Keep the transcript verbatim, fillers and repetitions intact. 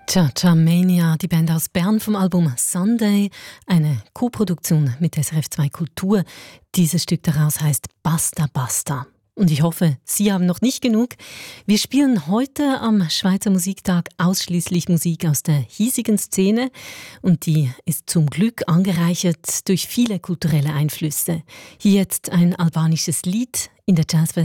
Cha Cha Mania, die Band aus Bern vom Album Sunday, eine Co-Produktion mit S R F zwei Kultur. Dieses Stück daraus heißt Basta Basta. Und ich hoffe, Sie haben noch nicht genug. Wir spielen heute am Schweizer Musiktag ausschließlich Musik aus der hiesigen Szene. Und die ist zum Glück angereichert durch viele kulturelle Einflüsse. Hier jetzt ein albanisches Lied in der Jazzversion